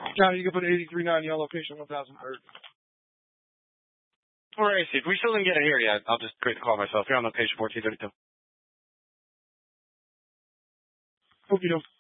Now you can put 83.9 yellow location 1000 third. Or AC. If we still didn't get it here yet, I'll just create the call myself. Here on location 1432. Hope you don't.